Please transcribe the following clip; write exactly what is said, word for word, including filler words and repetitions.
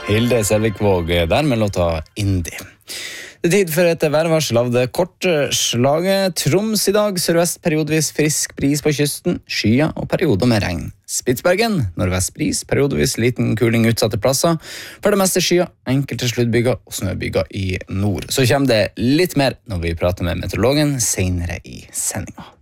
Hilde Selvikvåg der med låta Indie. Det er tid for et værvarsel av det korte slaget. Troms i dag, sørvest periodevis frisk bris på kysten, skyer og perioder med regn. Spitsbergen, nordvest bris, periodevis liten kuling utsatte plasser. For det meste skyer, enkelte sluddbyger og snøbyger i nord. Så kommer det litt mer når vi prater med meteorologen senere i sendinga.